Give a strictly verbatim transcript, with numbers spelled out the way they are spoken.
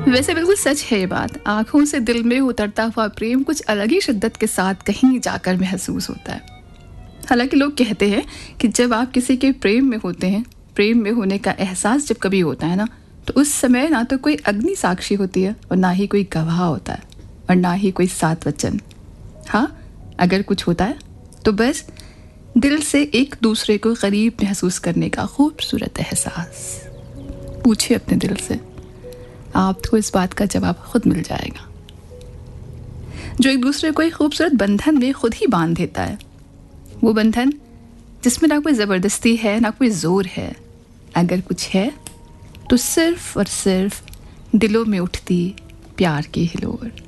वैसे बिल्कुल सच है ये बात। आंखों से दिल में उतरता हुआ प्रेम कुछ अलग ही शिद्दत के साथ कहीं जाकर महसूस होता है। हालांकि लोग कहते हैं कि जब आप किसी के प्रेम में होते हैं, प्रेम में होने का एहसास जब कभी होता है ना, तो उस समय ना तो कोई अग्नि साक्षी होती है और ना ही कोई गवाह होता है और ना ही कोई सात वचन। हाँ, अगर कुछ होता है तो बस दिल से एक दूसरे को करीब महसूस करने का खूबसूरत एहसास। पूछिए अपने दिल से, आपको इस बात का जवाब खुद मिल जाएगा। जो एक दूसरे को एक खूबसूरत बंधन में खुद ही बांध देता है, वो बंधन जिसमें ना कोई ज़बरदस्ती है ना कोई ज़ोर है। अगर कुछ है तो सिर्फ और सिर्फ दिलों में उठती प्यार की हिलोर।